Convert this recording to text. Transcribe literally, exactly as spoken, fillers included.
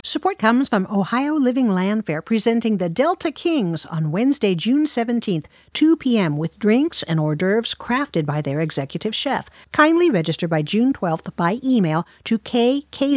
Support comes from Ohio Living Land Fair, presenting the Delta Kings on Wednesday, June seventeenth, two p.m. with drinks and hors d'oeuvres crafted by their executive chef. Kindly register by June twelfth by email to k k